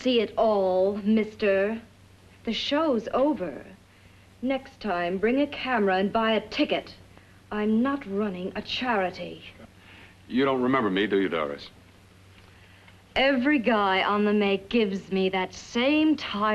see it all, mister. The show's over. Next time, bring a camera and buy a ticket. I'm not running a charity. You don't remember me, do you, Doris? Every guy on the make gives me that same tired